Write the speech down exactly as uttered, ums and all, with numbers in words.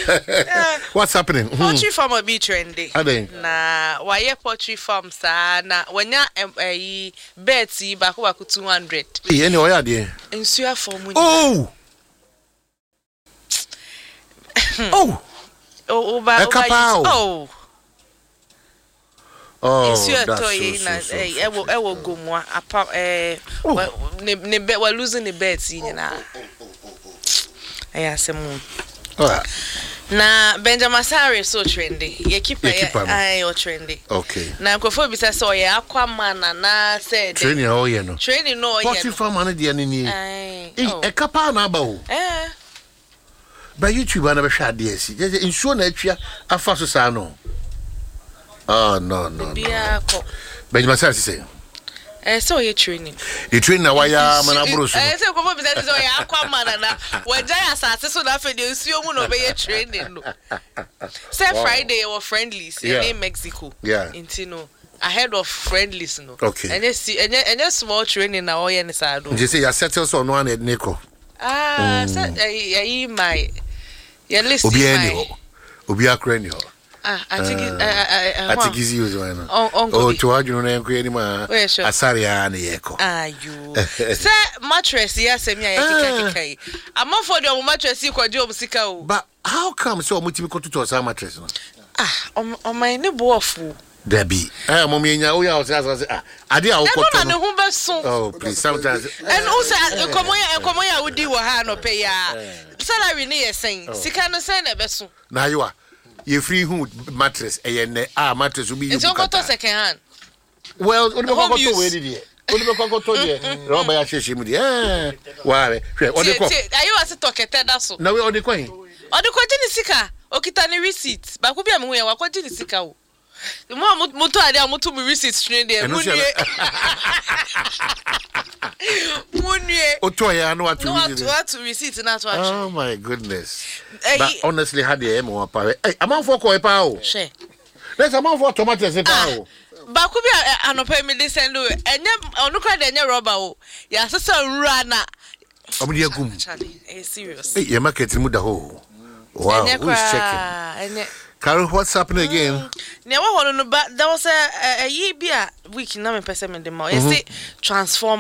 What's happening? Poultry farm will be trendy. Are they? Na why poultry farm sa na when ya eh Betty back back two hundred. Yeah, any way there. Insure form. Oh. Oh. Oh, over oh. Oh, insure that's toy so, na so, so, eh so, ewo ewo gomwa apa eh ne ne be we losing the Betty na. I asem. Oh. Na Benjamin Sare so trendy. Ye keep I o trendy. Okay. Na nkofo bi say so ye aquaman na na said training all ye no. Training no ye. Poultry farm na dey ni. Eh. E kapa na ba o. Eh. By YouTube na be hwa de asi. Je nsuo na atwa afa so sa no. Oh no no. Bia ko. Benjamin Sare say. Eh so ye training. The training na waya mana bro so. Eh say nkofo bi say so ye aquaman na wajaya asase so na fe de nsuo mu no be ye training no. Say Friday or friendlies in Mexico. Yeah. Intino. Ahead of friendlies no. Okay. And you see and you small training na all ye ni sa do. You say you settle so no one Nico. Ah, so eh my your list Obi any ho. Obi akra ni ho. Ah, I think I I think is you so na. Oh, to adwunu na enko ani ma asare ya na yeko. Ah, you. Say mattress yes me ya kika kika. Amafo de o mattress kwaje o musika o. But how come so omutimi kotuto sa mattress no? Ah, o my ne boafu. Debbie. Eh mommy nya o ya o say ah. Ade a okoto. No, no, no, oh, please sometimes. And also komo ya komo ya udi wo ha no pe ya. Salary ne yesen. Sika no sen na beso. Na you are. You free who mattress eh ne ah mattress will be you. It's okoto second hand. Well, only okoto we dey there. Only okoto there. Roba ya hwehwe mu there. Eh. Ware. Hwe, odi ko. Ayi wase tokete da so. Na we odi ko hin. Odi ko je ni sika. Okita ni receipt. Ba ko bia me hu ya wa ko je ni sika o. Mo moto ade amoto mu receipt train there. Munue. Munue. Oto ya no atu. No atu atu receipt na atu action. Oh my goodness. But honestly had the emo pa. Hey, amount for ko e pa o. She. Let's amount for tomatoes e pa o. Ba ko bia anopa me dey send o. Enye onukra de enye rubber o. Ya sesa nra na. Omudi agum. Eh serious. Hey, your market mu da ho. Wow, who's checking? Enye Carol, what's happening again? There was a week na me person me dem. You see transform